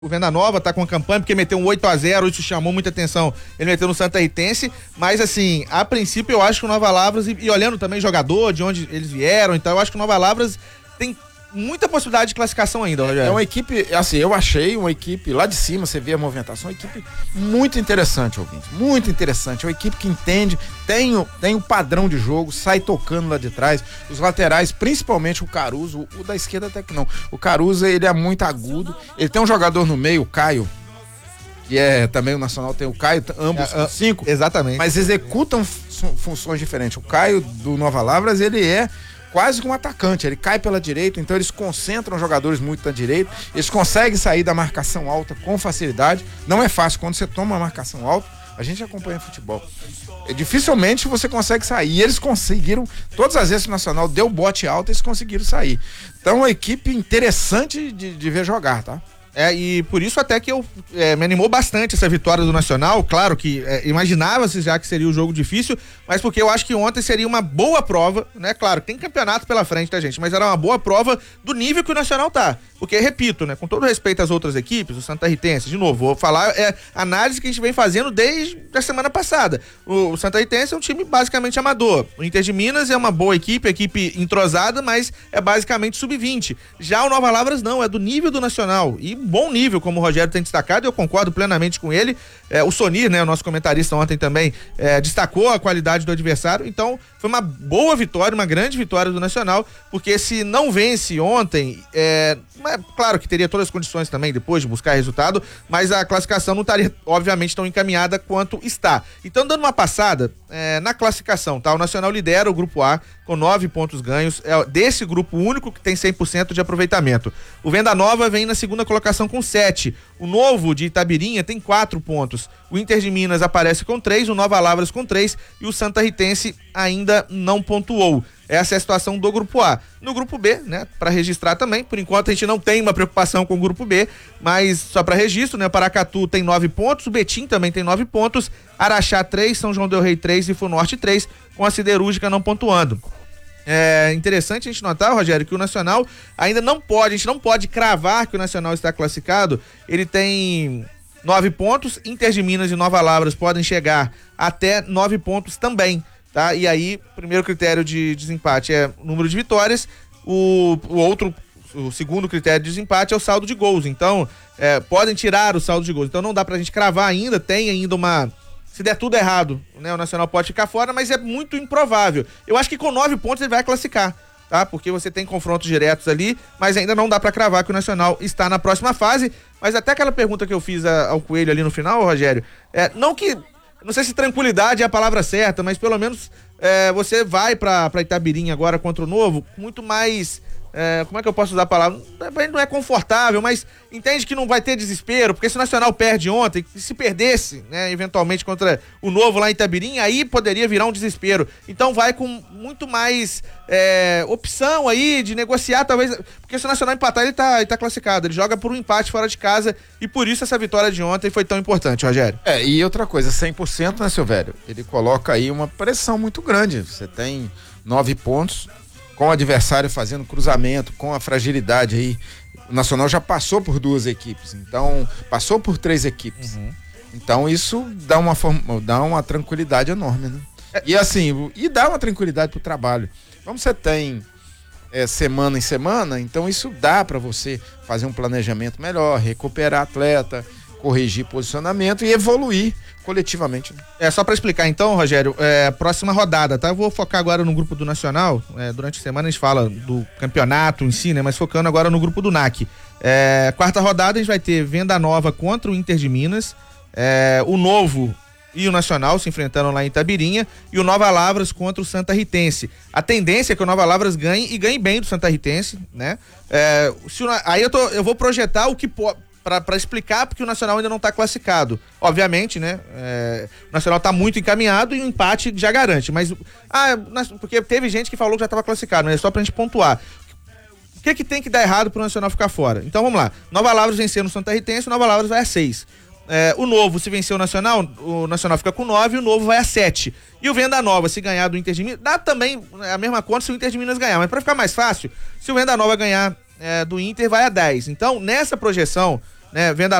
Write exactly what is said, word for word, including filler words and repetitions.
O Venda Nova tá com a campanha porque meteu um oito a zero, isso chamou muita atenção. Ele meteu no Santa Ritense, mas assim, a princípio eu acho que o Nova Lavras, e, e olhando também jogador, de onde eles vieram, então eu acho que o Nova Lavras tem muita possibilidade de classificação ainda, Rogério. É uma equipe, assim, eu achei uma equipe lá de cima, você vê a movimentação, uma equipe muito interessante, ouvinte, muito interessante, é uma equipe que entende, tem o, tem o padrão de jogo, sai tocando lá de trás, os laterais, principalmente o Caruso, o, o da esquerda até que não, o Caruso, ele é muito agudo, ele tem um jogador no meio, o Caio, que é também o Nacional, tem o Caio, ambos é, cinco, exatamente, mas executam fun- funções diferentes. O Caio do Nova Lavras, ele é quase que um atacante, ele cai pela direita, então eles concentram jogadores muito na direita, eles conseguem sair da marcação alta com facilidade. Não é fácil quando você toma uma marcação alta, a gente acompanha futebol, dificilmente você consegue sair, e eles conseguiram, todas as vezes que o Nacional deu bote alto, eles conseguiram sair. Então, uma equipe interessante de, de ver jogar, tá? É, e por isso até que eu é, me animou bastante essa vitória do Nacional. Claro que é, imaginava-se já que seria um jogo difícil, mas porque eu acho que ontem seria uma boa prova, né? Claro, tem campeonato pela frente, tá, gente? Mas era uma boa prova do nível que o Nacional tá. Porque, repito, né? Com todo respeito às outras equipes, o Santa Ritense, de novo, vou falar é análise que a gente vem fazendo desde a semana passada. O, o Santa Ritense é um time basicamente amador. O Inter de Minas é uma boa equipe, equipe entrosada, mas é basicamente sub vinte. Já o Nova Lavras não, é do nível do Nacional. E bom nível, como o Rogério tem destacado, e eu concordo plenamente com ele. É, o Sonir, né, o nosso comentarista ontem também, é, destacou a qualidade do adversário. Então, foi uma boa vitória, uma grande vitória do Nacional, porque se não vence ontem, é, é claro que teria todas as condições também depois de buscar resultado, mas a classificação não estaria, obviamente, tão encaminhada quanto está. Então, dando uma passada é, na classificação, tá? O Nacional lidera o grupo A com nove pontos ganhos, é desse grupo único que tem cem por cento de aproveitamento. O Venda Nova vem na segunda colocação com sete. O Novo de Itabirinha tem quatro pontos. O Inter de Minas aparece com três, o Nova Lavras com três e o Santa Ritense ainda não pontuou. Essa é a situação do grupo A. No grupo B, né, para registrar também, por enquanto a gente não tem uma preocupação com o grupo B, mas só para registro, né, o Paracatu tem nove pontos, o Betim também tem nove pontos, Araxá três, São João del Rei três e Funorte três, com a Siderúrgica não pontuando. É interessante a gente notar, Rogério, que o Nacional ainda não pode, a gente não pode cravar que o Nacional está classificado. Ele tem nove pontos, Inter de Minas e Nova Lavras podem chegar até nove pontos também, tá? E aí, primeiro critério de desempate é o número de vitórias, o, o outro, o segundo critério de desempate é o saldo de gols. Então, é, podem tirar o saldo de gols. Então não dá pra gente cravar ainda, tem ainda uma... Se der tudo errado, né, o Nacional pode ficar fora, mas é muito improvável. Eu acho que com nove pontos ele vai classificar, tá? Porque você tem confrontos diretos ali, mas ainda não dá pra cravar que o Nacional está na próxima fase. Mas até aquela pergunta que eu fiz a, ao Coelho ali no final, Rogério, é, não que, não sei se tranquilidade é a palavra certa, mas pelo menos é, você vai pra, pra Itabirinha agora contra o Novo, muito mais... É, como é que eu posso usar a palavra? Não é confortável, mas entende que não vai ter desespero, porque se o Nacional perde ontem, se perdesse, né, eventualmente contra o Novo lá em Itabirim, aí poderia virar um desespero. Então vai com muito mais é, opção aí de negociar, talvez, porque se o Nacional empatar, ele tá, ele tá classificado, ele joga por um empate fora de casa, e por isso essa vitória de ontem foi tão importante, Rogério. É, e outra coisa, cem por cento, né, seu velho? Ele coloca aí uma pressão muito grande, você tem nove pontos, com o adversário fazendo cruzamento, com a fragilidade aí. O Nacional já passou por duas equipes, então passou por três equipes. Uhum. Então isso dá uma, dá uma tranquilidade enorme, né? É. E assim, e dá uma tranquilidade pro trabalho. Como você tem é, semana em semana, então isso dá para você fazer um planejamento melhor, recuperar atleta, corrigir posicionamento e evoluir coletivamente. É, só para explicar então, Rogério, é, próxima rodada, tá? Eu vou focar agora no grupo do Nacional, é, durante a semana a gente fala do campeonato em si, né? Mas focando agora no grupo do N A C. É, quarta rodada a gente vai ter Venda Nova contra o Inter de Minas, é, o Novo e o Nacional se enfrentando lá em Itabirinha e o Nova Lavras contra o Santa Ritense. A tendência é que o Nova Lavras ganhe e ganhe bem do Santa Ritense, né? É, se o, aí eu, tô, eu vou projetar o que pode para explicar porque o Nacional ainda não está classificado. Obviamente, né? É, o Nacional está muito encaminhado e o empate já garante. Mas, ah, porque teve gente que falou que já estava classificado, mas é só pra gente pontuar. O que que tem que dar errado pro Nacional ficar fora? Então vamos lá. Nova Lavras vencendo o Santa Ritense, o Nova Lavras vai a seis. É, o Novo, se vencer o Nacional, o Nacional fica com nove e o Novo vai a sete. E o Venda Nova, se ganhar do Inter de Minas, dá também a mesma conta se o Inter de Minas ganhar. Mas para ficar mais fácil, se o Venda Nova ganhar é, do Inter, vai a dez. Então, nessa projeção, né, vendo a